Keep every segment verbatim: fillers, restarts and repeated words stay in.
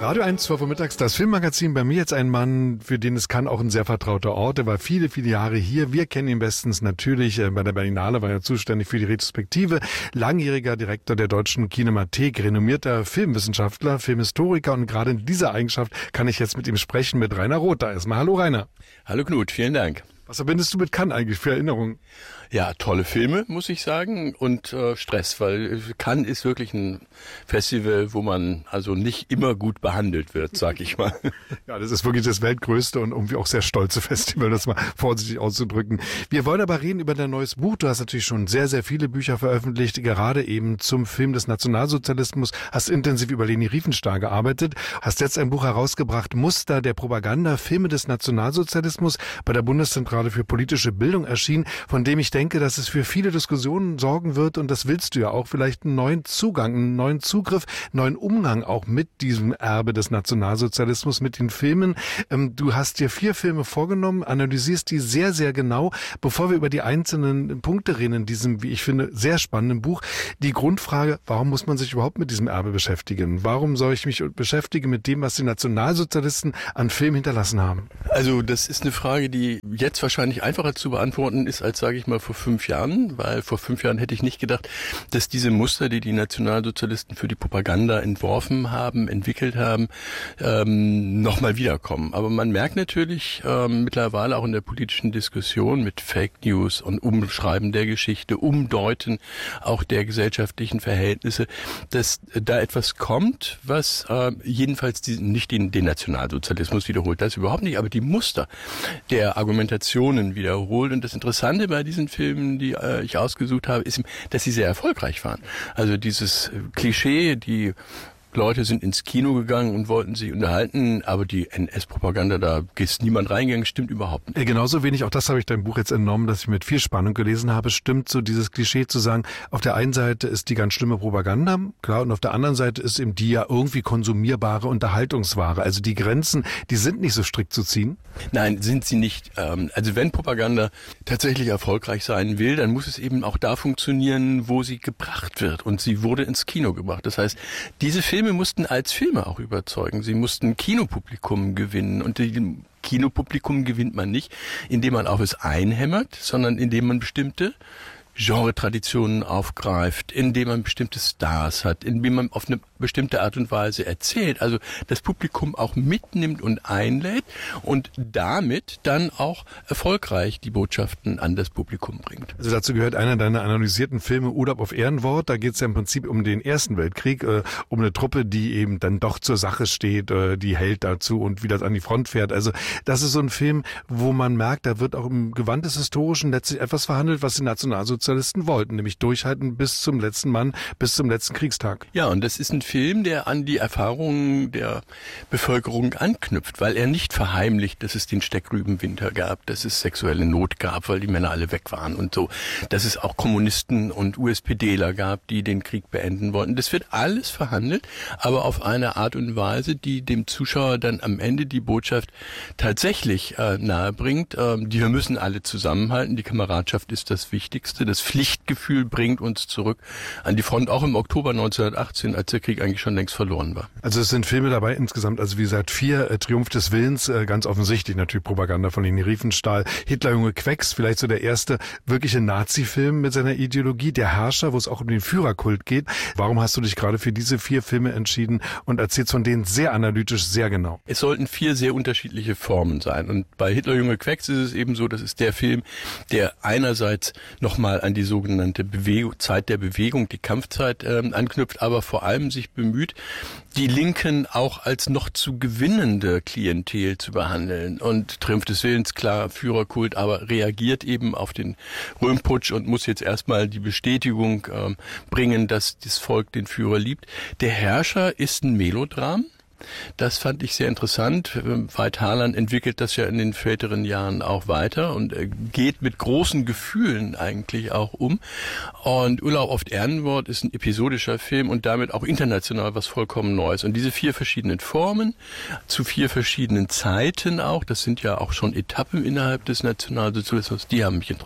Radio eins, zwölf Uhr mittags, das Filmmagazin. Bei mir jetzt ein Mann, für den es kann auch ein sehr vertrauter Ort. Er war viele, viele Jahre hier. Wir kennen ihn bestens natürlich. Bei der Berlinale war er zuständig für die Retrospektive. Langjähriger Direktor der Deutschen Kinemathek, renommierter Filmwissenschaftler, Filmhistoriker. Und gerade in dieser Eigenschaft kann ich jetzt mit ihm sprechen, mit Rainer Rother. Erstmal hallo Rainer. Hallo Knut, vielen Dank. Was verbindest du mit Cannes eigentlich für Erinnerungen? Ja, tolle Filme, muss ich sagen, und äh, Stress, weil Cannes ist wirklich ein Festival, wo man also nicht immer gut behandelt wird, sag ich mal. Ja, das ist wirklich das weltgrößte und irgendwie auch sehr stolze Festival, das mal vorsichtig auszudrücken. Wir wollen aber reden über dein neues Buch. Du hast natürlich schon sehr, sehr viele Bücher veröffentlicht, gerade eben zum Film des Nationalsozialismus, hast intensiv über Leni Riefenstahl gearbeitet, hast jetzt ein Buch herausgebracht, Muster der Propaganda, Filme des Nationalsozialismus, bei der Bundeszentrale für politische Bildung erschienen, von dem ich denke, dass es für viele Diskussionen sorgen wird, und das willst du ja auch, vielleicht einen neuen Zugang, einen neuen Zugriff, einen neuen Umgang auch mit diesem Erbe des Nationalsozialismus, mit den Filmen. Ähm, du hast dir vier Filme vorgenommen, analysierst die sehr, sehr genau. Bevor wir über die einzelnen Punkte reden in diesem, wie ich finde, sehr spannenden Buch, die Grundfrage, warum muss man sich überhaupt mit diesem Erbe beschäftigen? Warum soll ich mich beschäftigen mit dem, was die Nationalsozialisten an Film hinterlassen haben? Also das ist eine Frage, die jetzt wahrscheinlich einfacher zu beantworten ist, als, sage ich mal, vor fünf Jahren, weil vor fünf Jahren hätte ich nicht gedacht, dass diese Muster, die die Nationalsozialisten für die Propaganda entworfen haben, entwickelt haben, ähm, nochmal wiederkommen. Aber man merkt natürlich ähm, mittlerweile auch in der politischen Diskussion mit Fake News und Umschreiben der Geschichte, Umdeuten auch der gesellschaftlichen Verhältnisse, dass da etwas kommt, was äh, jedenfalls die, nicht den, den Nationalsozialismus wiederholt, das überhaupt nicht, aber die Muster der Argumentationen wiederholt. Und das Interessante bei diesen Filmen, die äh, ich ausgesucht habe, ist, dass sie sehr erfolgreich waren. Also dieses Klischee, die Leute sind ins Kino gegangen und wollten sich unterhalten, aber die N S-Propaganda, da ist niemand reingegangen, stimmt überhaupt nicht. Genauso wenig, auch das habe ich dein Buch jetzt entnommen, dass ich mit viel Spannung gelesen habe, stimmt so dieses Klischee zu sagen, auf der einen Seite ist die ganz schlimme Propaganda, klar, und auf der anderen Seite ist eben die ja irgendwie konsumierbare Unterhaltungsware. Also die Grenzen, die sind nicht so strikt zu ziehen? Nein, sind sie nicht. Also wenn Propaganda tatsächlich erfolgreich sein will, dann muss es eben auch da funktionieren, wo sie gebracht wird. Und sie wurde ins Kino gebracht. Das heißt, diese Filme mussten als Filme auch überzeugen. Sie mussten Kinopublikum gewinnen. Und die Kinopublikum gewinnt man nicht, indem man auf es einhämmert, sondern indem man bestimmte Genre-Traditionen aufgreift, indem man bestimmte Stars hat, indem man auf eine bestimmte Art und Weise erzählt, also das Publikum auch mitnimmt und einlädt und damit dann auch erfolgreich die Botschaften an das Publikum bringt. Also dazu gehört einer deiner analysierten Filme Urlaub auf Ehrenwort. Da geht es ja im Prinzip um den Ersten Weltkrieg, äh, um eine Truppe, die eben dann doch zur Sache steht, äh, die hält dazu und wieder an die Front fährt. Also das ist so ein Film, wo man merkt, da wird auch im Gewand des Historischen letztlich etwas verhandelt, was die Nationalsozialisten wollten, nämlich durchhalten bis zum letzten Mann, bis zum letzten Kriegstag. Ja, und das ist ein Film, der an die Erfahrungen der Bevölkerung anknüpft, weil er nicht verheimlicht, dass es den Steckrübenwinter gab, dass es sexuelle Not gab, weil die Männer alle weg waren und so, dass es auch Kommunisten und USPDler gab, die den Krieg beenden wollten. Das wird alles verhandelt, aber auf eine Art und Weise, die dem Zuschauer dann am Ende die Botschaft tatsächlich äh, nahebringt. Ähm, die wir müssen alle zusammenhalten, die Kameradschaft ist das Wichtigste, das Pflichtgefühl bringt uns zurück an die Front, auch im Oktober neunzehnhundertachtzehn, als der Krieg eigentlich schon längst verloren war. Also es sind Filme dabei insgesamt, also wie gesagt, vier, äh, Triumph des Willens, äh, ganz offensichtlich natürlich Propaganda von Leni Riefenstahl, Hitlerjunge Quecks, vielleicht so der erste wirkliche Nazi-Film mit seiner Ideologie, Der Herrscher, wo es auch um den Führerkult geht. Warum hast du dich gerade für diese vier Filme entschieden und erzählst von denen sehr analytisch, sehr genau? Es sollten vier sehr unterschiedliche Formen sein und bei Hitlerjunge Quecks ist es eben so, das ist der Film, der einerseits nochmal an die sogenannte Bewegung, Zeit der Bewegung, die Kampfzeit ähm, anknüpft, aber vor allem sich bemüht, die Linken auch als noch zu gewinnende Klientel zu behandeln. Und Triumph des Willens, klar, Führerkult, aber reagiert eben auf den Röhmputsch und muss jetzt erstmal die Bestätigung ähm, bringen, dass das Volk den Führer liebt. Der Herrscher ist ein Melodram. Das fand ich sehr interessant. Veit Harlan entwickelt das ja in den späteren Jahren auch weiter und geht mit großen Gefühlen eigentlich auch um. Und Urlaub auf Ehrenwort ist ein episodischer Film und damit auch international was vollkommen Neues. Und diese vier verschiedenen Formen zu vier verschiedenen Zeiten auch, das sind ja auch schon Etappen innerhalb des Nationalsozialismus, die haben mich interessiert.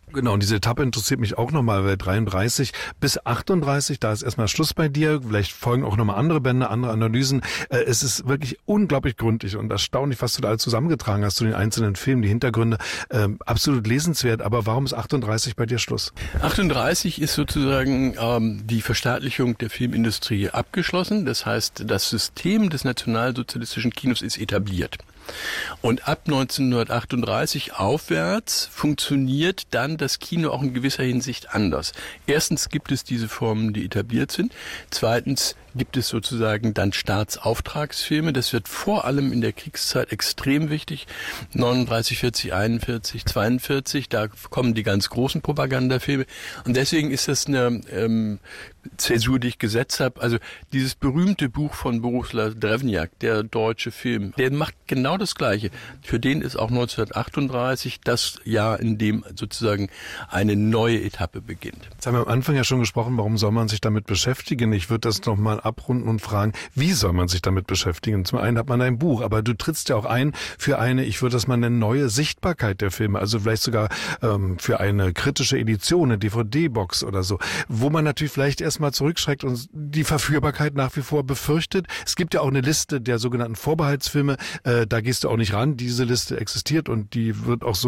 Genau, und diese Etappe interessiert mich auch nochmal, weil dreiunddreißig bis achtunddreißig, da ist erstmal Schluss bei dir, vielleicht folgen auch nochmal andere Bände, andere Analysen. Äh, es ist wirklich unglaublich gründlich und erstaunlich, was du da alles zusammengetragen hast zu den einzelnen Filmen, die Hintergründe, äh, absolut lesenswert. Aber warum ist achtunddreißig bei dir Schluss? achtunddreißig ist sozusagen ähm, die Verstaatlichung der Filmindustrie abgeschlossen. Das heißt, das System des nationalsozialistischen Kinos ist etabliert. Und ab neunzehnhundertachtunddreißig aufwärts funktioniert dann das Kino auch in gewisser Hinsicht anders. Erstens gibt es diese Formen, die etabliert sind. Zweitens gibt es sozusagen dann Staatsauftragsfilme. Das wird vor allem in der Kriegszeit extrem wichtig. neununddreißig, vierzig, einundvierzig, zweiundvierzig, da kommen die ganz großen Propagandafilme. Und deswegen ist das eine ähm, Zäsur, die ich gesetzt habe. Also dieses berühmte Buch von Bohuslav Drevniak, der deutsche Film, der macht genau das Gleiche. Für den ist auch neunzehnhundertachtunddreißig das Jahr, in dem sozusagen eine neue Etappe beginnt. Jetzt haben wir am Anfang ja schon gesprochen, warum soll man sich damit beschäftigen? Ich würde das nochmal abrunden und fragen, wie soll man sich damit beschäftigen? Zum einen hat man ein Buch, aber du trittst ja auch ein für eine, ich würde das mal nennen, neue Sichtbarkeit der Filme, also vielleicht sogar ähm, für eine kritische Edition, eine D V D-Box oder so, wo man natürlich vielleicht erstmal zurückschreckt und die Verführbarkeit nach wie vor befürchtet. Es gibt ja auch eine Liste der sogenannten Vorbehaltsfilme, äh, da gehst du auch nicht ran. Diese Liste existiert und die wird auch so